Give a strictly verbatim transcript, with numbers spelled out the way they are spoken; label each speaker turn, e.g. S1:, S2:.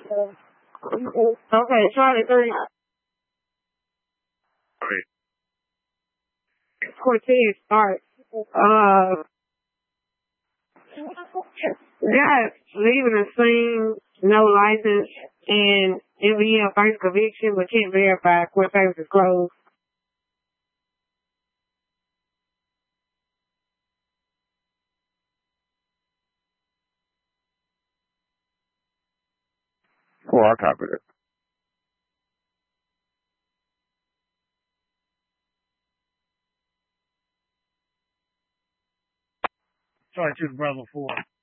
S1: Okay, Charlie three. Cortez starts. Uh, guy leaving the scene, no license, and M V M first conviction, but can't verify. Court papers is closed.
S2: Oh, I copied it.
S3: Sorry, to the brother four.